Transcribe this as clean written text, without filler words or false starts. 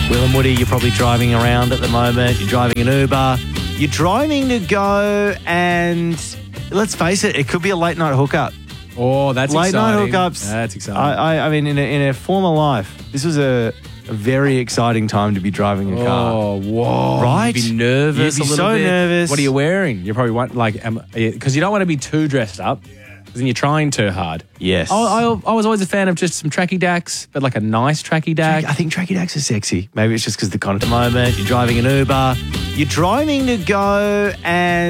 Will and Woody, you're probably driving around at the moment. You're driving an Uber. You're driving to go and, let's face it, it could be a late night hookup. Oh, that's late exciting. Late night hookups. That's exciting. I mean, in a former life, this was a very exciting time to be driving a car. Oh, whoa. Right? You'd be nervous You'd be a little so bit. nervous. What are you wearing? You probably want, because you don't want to be too dressed up. Because then you're trying too hard. Yes. I was always a fan of just some tracky dacks, but like a nice tracky dack. I think tracky dacks are sexy. Maybe it's just because the moment. You're driving an Uber. You're driving to go and